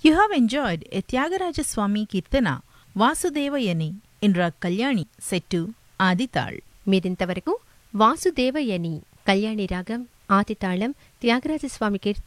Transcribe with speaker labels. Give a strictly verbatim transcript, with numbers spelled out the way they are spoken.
Speaker 1: You have enjoyed a Tyagaraja Swami Kirtana Vasudevayani in Rag Kalyani set to Adital.
Speaker 2: మీరింతవరకు వాసుదేవయని కళ్యాణి రాగం ఆదితాళం త్యాగరాజస్వామి కీర్తన